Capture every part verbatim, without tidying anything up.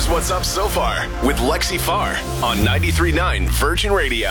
Here's what's up so far with Lexi Farr on ninety-three point nine Virgin Radio.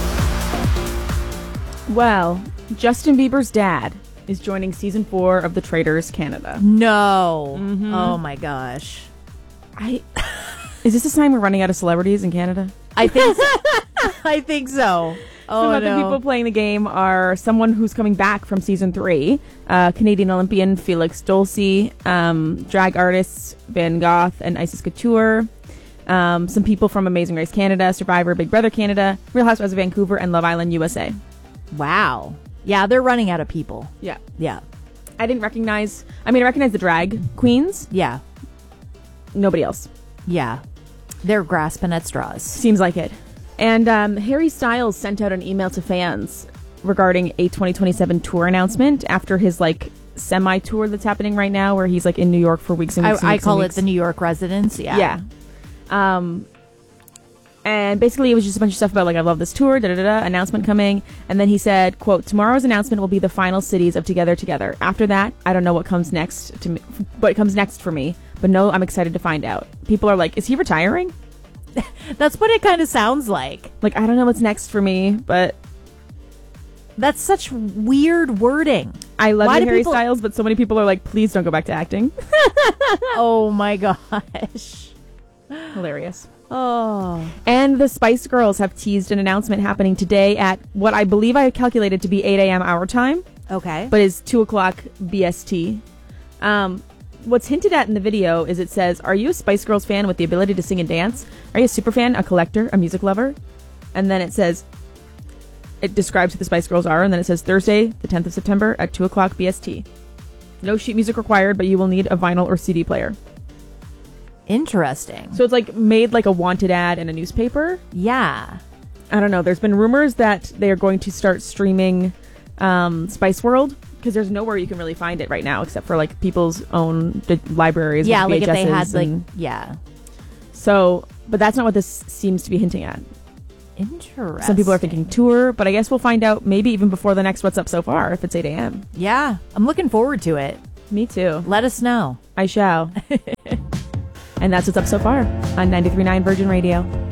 Well, Justin Bieber's dad is joining season four of The Traitors Canada. No. Mm-hmm. Oh, my gosh. I Is this a sign we're running out of celebrities in Canada? I think so. I think so. Oh, Some other no. people playing the game are someone who's coming back from season three, uh, Canadian Olympian Felix Dulce, um, drag artists Van Goth and Isis Couture, um, some people from Amazing Race Canada, Survivor, Big Brother Canada, Real Housewives of Vancouver, and Love Island U S A. Wow. Yeah, they're running out of people. Yeah. Yeah. I didn't recognize, I mean, I recognize the drag queens. Yeah. Nobody else. Yeah. They're grasping at straws. Seems like it. And um, Harry Styles sent out an email to fans regarding a twenty twenty-seven tour announcement after his like semi-tour that's happening right now, where he's like in New York for weeks and weeks. I, and I weeks call and it weeks. the New York residence. Yeah. Yeah. Um, and basically it was just a bunch of stuff about like, I love this tour, da da da, announcement coming. And then he said, quote, tomorrow's announcement will be the final cities of Together Together. After that, I don't know what comes next to me, what comes next for me, but no, I'm excited to find out. People are like, is he retiring? That's what it kind of sounds like. Like, I don't know what's next for me, but that's such weird wording. I love Why you, do Harry people- Styles, but so many people are like, please don't go back to acting. Oh my gosh. Hilarious. Oh. And the Spice Girls have teased an announcement happening today at what I believe I calculated to be eight a.m. our time, Okay. but is two o'clock B S T. Um, what's hinted at in the video is it says, are you a Spice Girls fan with the ability to sing and dance? Are you a super fan, a collector, a music lover? And then it says, it describes who the Spice Girls are, and then it says Thursday, the tenth of September at two o'clock B S T. No sheet music required, but you will need a vinyl or C D player. Interesting. So it's like made like a wanted ad in a newspaper. Yeah. I don't know. There's been rumors that they are going to start streaming um, Spice World, because there's nowhere you can really find it right now except for like people's own d- libraries. Yeah, with like if they had V H Ses like and- yeah. So, but that's not what this seems to be hinting at. Interesting. Some people are thinking tour, but I guess we'll find out maybe even before the next What's Up So Far if it's eight a.m. Yeah, I'm looking forward to it. Me too. Let us know. I shall. And that's What's Up So Far on ninety-three point nine Virgin Radio.